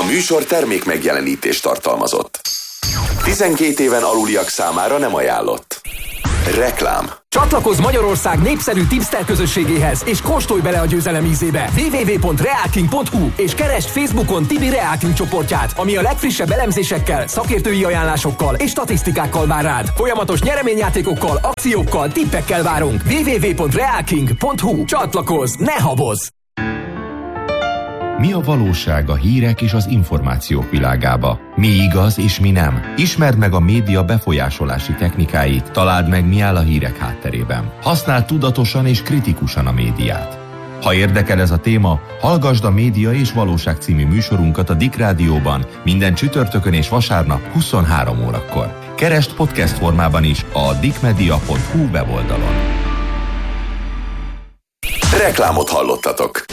A műsor termék megjelenítést tartalmazott. 12 éven aluliak számára nem ajánlott. Reklám. Csatlakozz Magyarország népszerű tipster közösségéhez, és kóstolj bele a győzelem ízébe. www.realking.hu és keresd Facebookon Tibi Realking csoportját, ami a legfrissebb elemzésekkel, szakértői ajánlásokkal és statisztikákkal vár rád. Folyamatos nyereményjátékokkal, akciókkal, tippekkel várunk. www.realking.hu. Csatlakozz, ne habozz! Mi a valóság a hírek és az információk világába? Mi igaz és mi nem? Ismerd meg a média befolyásolási technikáit, találd meg, mi áll a hírek hátterében. Használd tudatosan és kritikusan a médiát. Ha érdekel ez a téma, hallgasd a Média és Valóság című műsorunkat a Dick Rádióban minden csütörtökön és vasárnap 23 órakor. Keresd podcast formában is a dickmedia.hu weboldalon. Reklámot hallottatok.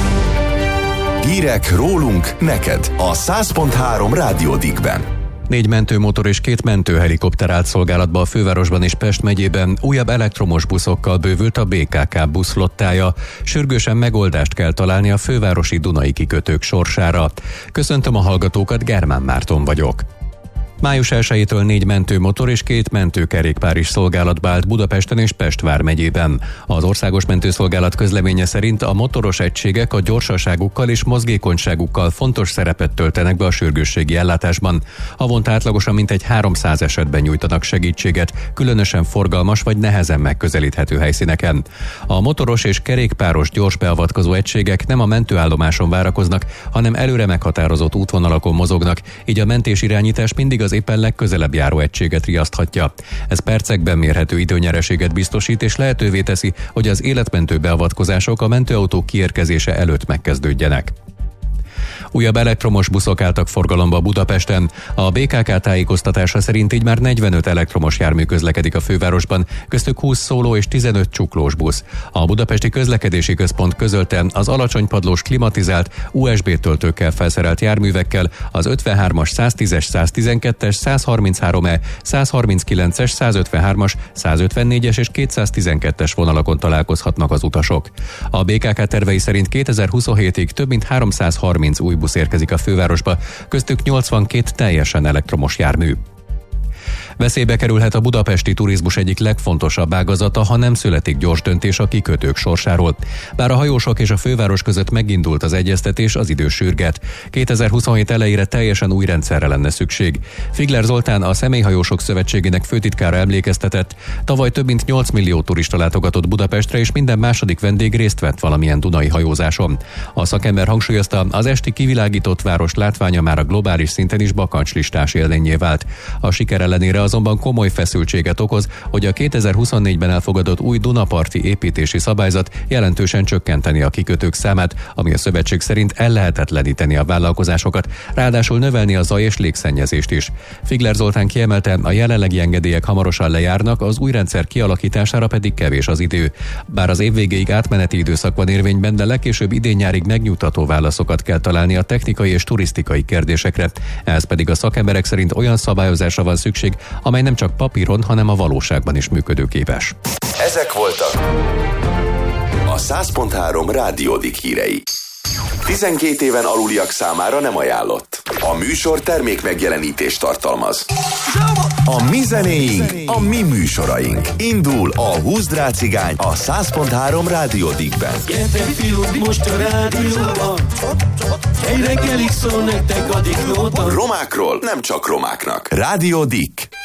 Hírek rólunk, neked a 100.3 Rádió Dickben. 4 mentőmotor és 2 mentőhelikopter állt szolgálatba a fővárosban és Pest megyében, újabb elektromos buszokkal bővült a BKK buszflottája. Sürgősen megoldást kell találni a fővárosi Dunai kikötők sorsára. Köszöntöm a hallgatókat, Germán Márton vagyok. Május 1-től 4 mentőmotor és 2 mentőkerékpár is szolgálatba állt Budapesten és Pest vármegyében. Az Országos Mentőszolgálat közleménye szerint a motoros egységek a gyorsaságukkal és mozgékonyságukkal fontos szerepet töltenek be a sürgősségi ellátásban. Havonta átlagosan mintegy 300 esetben nyújtanak segítséget, különösen forgalmas vagy nehezen megközelíthető helyszíneken. A motoros és kerékpáros gyors beavatkozó egységek nem a mentőállomáson várakoznak, hanem előre meghatározott útvonalakon mozognak, így a mentés-irányítás mindig az éppen legközelebb járó egységet riaszthatja. Ez percekben mérhető időnyereséget biztosít, és lehetővé teszi, hogy az életmentő beavatkozások a mentőautók kiérkezése előtt megkezdődjenek. Újabb elektromos buszok álltak forgalomba Budapesten. A BKK tájékoztatása szerint így már 45 elektromos jármű közlekedik a fővárosban, köztük 20 szóló és 15 csuklós busz. A Budapesti Közlekedési Központ közölte, az alacsony padlós klimatizált USB töltőkkel felszerelt járművekkel az 53-as, 110-es, 112-es, 133E, 139-es, 153-as, 154-es és 212-es vonalakon találkozhatnak az utasok. A BKK tervei szerint 2027-ig több mint 330 új busz érkezik a fővárosba, köztük 82 teljesen elektromos jármű. Veszélybe kerülhet a budapesti turizmus egyik legfontosabb ágazata, ha nem születik gyors döntés a kikötők sorsáról. Bár a hajósok és a főváros között megindult az egyeztetés, az idő sürget. 2027 elejére teljesen új rendszerre lenne szükség. Figler Zoltán, a Személyhajósok Szövetségének főtitkára emlékeztetett, tavaly több mint 8 millió turista látogatott Budapestre, és minden második vendég részt vett valamilyen dunai hajózáson. A szakember hangsúlyozta, az esti kivilágított város látványa már a globális szinten is bakancslistás élményé vált. A siker ellenére azonban komoly feszültséget okoz, hogy a 2024-ben elfogadott új Dunaparti építési szabályzat jelentősen csökkenteni a kikötők számát, ami a szövetség szerint ellehetetleníteni a vállalkozásokat, ráadásul növelni a zaj és légszennyezést is. Figler Zoltán kiemelte, a jelenlegi engedélyek hamarosan lejárnak, az új rendszer kialakítására pedig kevés az idő. Bár az év végéig átmeneti időszak van érvényben, de legkésőbb idén-nyárig megnyugtató válaszokat kell találni a technikai és turisztikai kérdésekre. Ehhez pedig a szakemberek szerint olyan szabályozásra van szükség, amely nem csak papíron, hanem a valóságban is működőképes. Ezek voltak a 100.3 Rádió Dick hírei. 12 éven aluliak számára nem ajánlott. A műsor termék megjelenítést tartalmaz. A mi zenéink, a mi műsoraink. Indul a Húzd rá cigány a 100.3 Rádió Dickben. Gyertek fiúk, most a rádióban, egy reggelig szól nektek a Dick Nóta. Romákról nem csak romáknak. Rádió Dick.